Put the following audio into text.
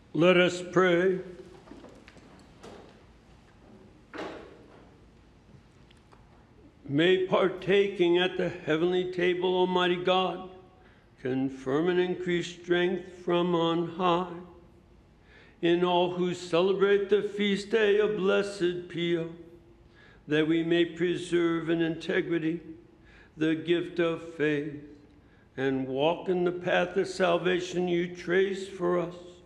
Let us pray. May partaking at the heavenly table, Almighty God, confirm and increase strength from on high. In all who celebrate the feast day of Blessed Pio, that we may preserve in integrity the gift of faith and walk in the path of salvation you trace for us.